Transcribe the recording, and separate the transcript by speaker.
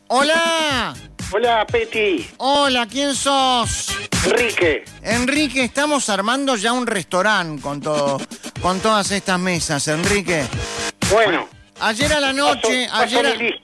Speaker 1: Hola.
Speaker 2: Hola, Peti.
Speaker 1: Hola, ¿quién sos?
Speaker 2: Enrique.
Speaker 1: Enrique, estamos armando ya un restaurante con todas estas mesas, Enrique.
Speaker 2: Bueno.
Speaker 1: Ayer a la noche,
Speaker 2: Paso mi lista.